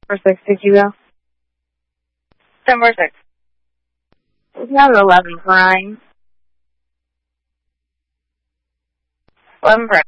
For 6, did you go? 10-4-6. We have 11 prime. 11 prime.